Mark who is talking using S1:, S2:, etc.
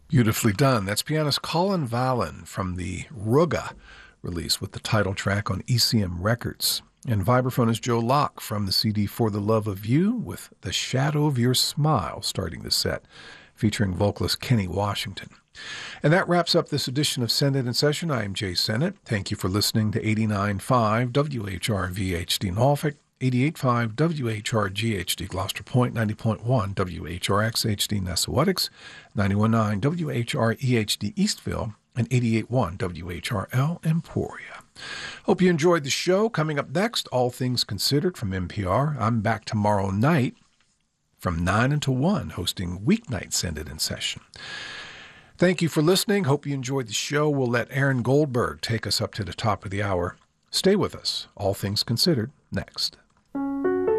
S1: Beautifully done. That's pianist Colin Vallon from the Ruga release with the title track on ECM Records. And vibraphone is Joe Locke from the CD For the Love of You with The Shadow of Your Smile starting the set, featuring vocalist Kenny Washington. And that wraps up this edition of Sennett in Session. I am Jay Sennett. Thank you for listening to 89.5 WHRV-HD Norfolk, 88.5 WHRG-HD Gloucester Point, 90.1 WHRX-HD Nessawatix, 91.9 WHRE-HD Eastville, and 88.1 WHRL Emporia. Hope you enjoyed the show. Coming up next, All Things Considered from NPR. I'm back tomorrow night from 9 until 1, hosting Weeknight Sennett in Session. Thank you for listening. Hope you enjoyed the show. We'll let Aaron Goldberg take us up to the top of the hour. Stay with us. All Things Considered next.